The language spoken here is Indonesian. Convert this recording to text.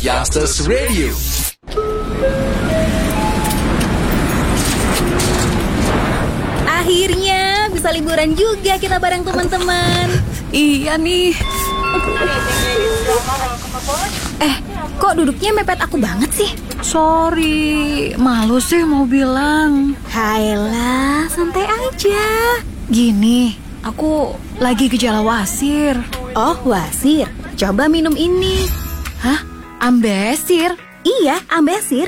Youngsters Radio. Akhirnya bisa liburan juga kita bareng teman-teman. Iya nih. Kok duduknya mepet aku banget sih? Sorry, malu sih mau bilang. Hayalah, santai aja. Gini, aku lagi gejala wasir. Oh, wasir. Coba minum ini. Hah? Ambesir? Iya, ambesir.